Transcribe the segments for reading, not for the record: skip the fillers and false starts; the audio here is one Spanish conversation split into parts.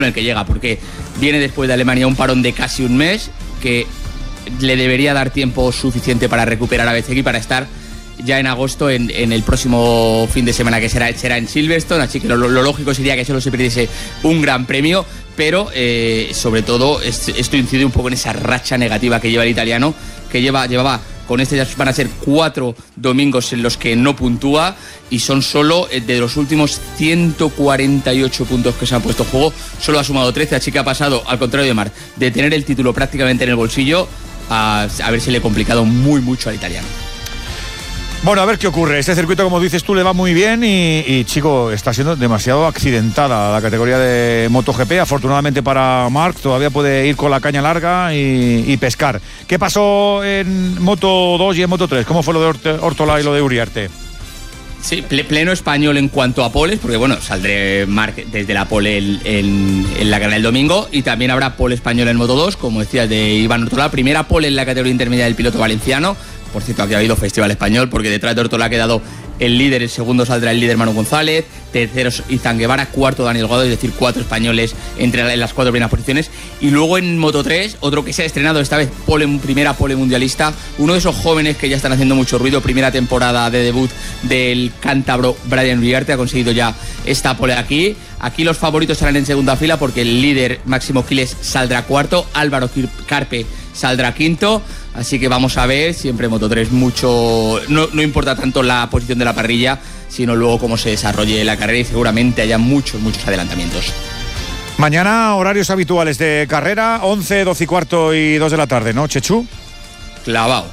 en el que llega, porque viene después de Alemania un parón de casi un mes, que le debería dar tiempo suficiente para recuperar a Bezzecchi para estar ya en agosto en el próximo fin de semana, que será en Silverstone, así que lo lógico sería que solo se perdiese un gran premio, pero sobre todo esto incide un poco en esa racha negativa que lleva el italiano, que llevaba con este ya van a ser 4 domingos en los que no puntúa, y son solo de los últimos 148 puntos que se han puesto en juego, solo ha sumado 13, así que ha pasado, al contrario de Marc, de tener el título prácticamente en el bolsillo a haberse le complicado mucho al italiano. Bueno, a ver qué ocurre. Este circuito, como dices tú, le va muy bien y chico, está siendo demasiado accidentada la categoría de MotoGP. Afortunadamente para Marc, todavía puede ir con la caña larga y pescar. ¿Qué pasó en Moto 2 y en Moto 3? ¿Cómo fue lo de Ortola y lo de Uriarte? Sí, pleno español en cuanto a poles, porque bueno, saldré Marc desde la pole en la carrera del domingo, y también habrá pole español en Moto 2, como decías, de Iván Ortola. Primera pole en la categoría intermedia del piloto valenciano. Por cierto, aquí ha habido festival español, porque detrás de Ortola ha quedado el líder, el segundo saldrá el líder Manu González, tercero Izan Guevara, cuarto Daniel Godo, es decir, 4 españoles en las 4 primeras posiciones. Y luego en Moto 3, otro que se ha estrenado esta vez, primera pole mundialista, uno de esos jóvenes que ya están haciendo mucho ruido, primera temporada de debut del cántabro Brian Uriarte, ha conseguido ya esta pole aquí. Aquí los favoritos estarán en segunda fila, porque el líder Máximo Quiles saldrá cuarto, Álvaro Carpe saldrá quinto. Así que vamos a ver, siempre en Moto 3 no importa tanto la posición de la parrilla, sino luego cómo se desarrolle la carrera, y seguramente haya muchos adelantamientos. Mañana horarios habituales de carrera, 11, 12 y cuarto y 2 de la tarde, ¿no, Chechu? Clavado.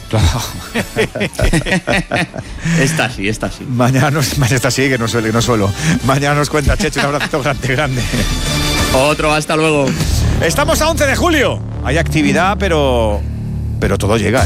Está así. Mañana está así, que no suelo. Mañana nos cuenta Chechu, un abrazo grande. Otro, hasta luego. Estamos a 11 de julio. Hay actividad, pero todo llega,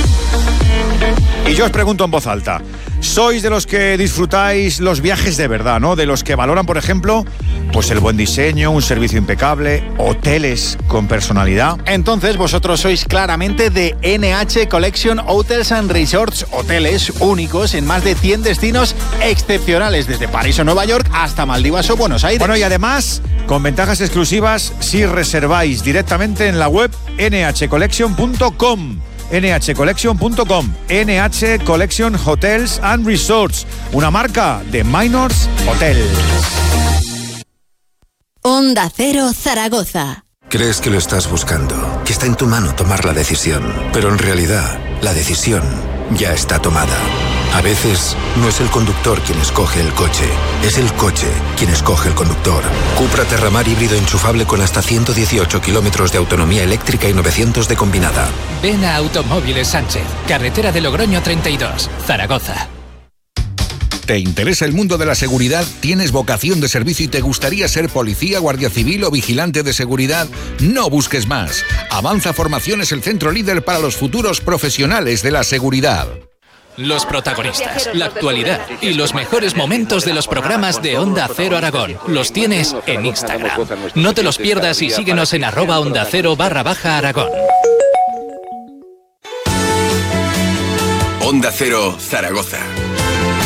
Y yo os pregunto en voz alta, ¿sois de los que disfrutáis los viajes de verdad, ¿no? De los que valoran, por ejemplo, pues el buen diseño, un servicio impecable, hoteles con personalidad? Entonces vosotros sois claramente de NH Collection Hotels and Resorts, hoteles únicos en más de 100 destinos excepcionales, desde París o Nueva York hasta Maldivas o Buenos Aires. Bueno, y además, con ventajas exclusivas si reserváis directamente en la web nhcollection.com. nhcollection.com. NH Collection Hotels and Resorts, una marca de Minors Hotels. Onda Cero Zaragoza. Crees que lo estás buscando, que está en tu mano tomar la decisión, pero en realidad la decisión ya está tomada. A veces no es el conductor quien escoge el coche, es el coche quien escoge el conductor. Cupra Terramar híbrido enchufable con hasta 118 kilómetros de autonomía eléctrica y 900 de combinada. Ven a Automóviles Sánchez, carretera de Logroño 32, Zaragoza. ¿Te interesa el mundo de la seguridad? ¿Tienes vocación de servicio y te gustaría ser policía, guardia civil o vigilante de seguridad? No busques más. Avanza Formación es el centro líder para los futuros profesionales de la seguridad. Los protagonistas, la actualidad y los mejores momentos de los programas de Onda Cero Aragón los tienes en Instagram. No te los pierdas y síguenos en @OndaCero_Aragón. Onda Cero Zaragoza.